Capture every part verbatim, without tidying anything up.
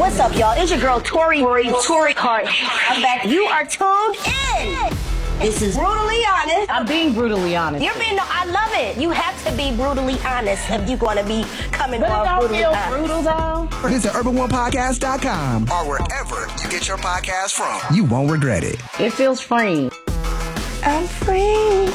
What's up, y'all? It's your girl, Tori, Tori, Tori Hart. I'm back. You are tuned in. This is Brutally Honest. I'm being brutally honest. You're being, I love it. You have to be brutally honest if you're going to be coming but off brutally feel honest. brutal, though. Visit urban one podcast dot com or wherever you get your podcast from. You won't regret it. It feels free. I'm free.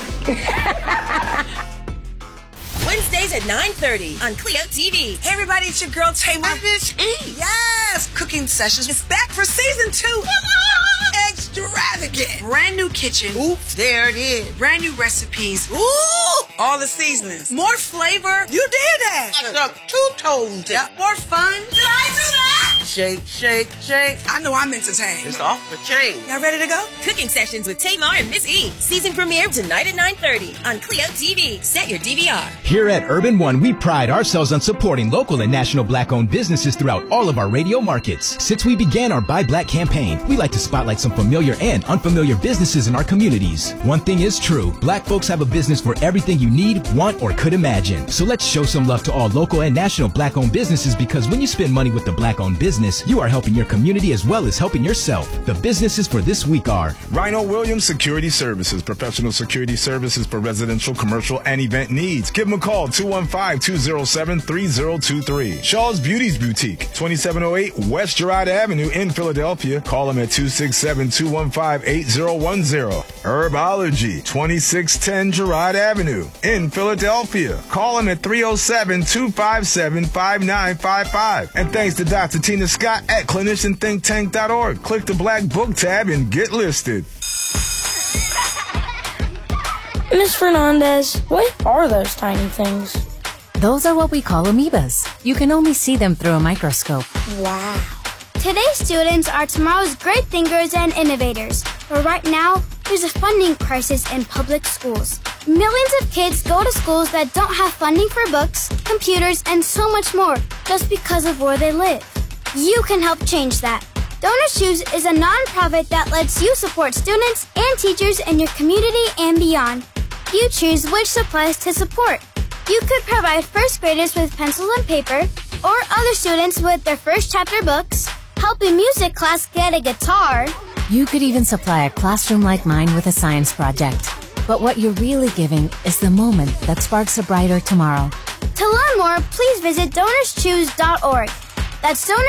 Wednesdays at nine thirty on Clio T V. Hey everybody, it's your girl Tamar. Miss E. Yes, Cooking Sessions is back for season two. Extravagant. Brand new kitchen. Oops, there it is. Brand new recipes. Ooh, all the seasonings. More flavor. You did that. I stuck two toes. Yep. More fun. Did I do that? Shake, shake, shake. I know I'm entertained. It's off the chain. Y'all ready to go? Cooking Sessions with Tamar and Miss E. Season premiere tonight at nine thirty on Clio T V. Set your D V R. Here at Urban One, we pride ourselves on supporting local and national Black-owned businesses throughout all of our radio markets. Since we began our Buy Black campaign, we like to spotlight some familiar and unfamiliar businesses in our communities. One thing is true, Black folks have a business for everything you need, want, or could imagine. So let's show some love to all local and national Black-owned businesses, because when you spend money with the Black-owned business, you are helping your community as well as helping yourself. The businesses for this week are Rhino Williams Security Services, professional security services for residential, commercial, and event needs. Give them a call, two one five, two oh seven, three oh two three. Shaw's Beauties Boutique, twenty-seven oh eight West Girard Avenue in Philadelphia. Call them at two six seven, two one five, eight oh one oh. Herbology, twenty-six ten Girard Avenue in Philadelphia. Call them at three oh seven, two five seven, five nine five five. And thanks to Doctor Tina Scott at clinician think tank dot org. Click the Black Book tab and get listed. Miss Fernandez, what are those tiny things? Those are what we call amoebas. You can only see them through a microscope. Wow. Today's students are tomorrow's great thinkers and innovators. But right now, there's a funding crisis in public schools. Millions of kids go to schools that don't have funding for books, computers, and so much more just because of where they live. You can help change that. Donors Choose is a nonprofit that lets you support students and teachers in your community and beyond. You choose which supplies to support. You could provide first graders with pencils and paper, or other students with their first chapter books, help a music class get a guitar. You could even supply a classroom like mine with a science project. But what you're really giving is the moment that sparks a brighter tomorrow. To learn more, please visit donors choose dot org. That's donors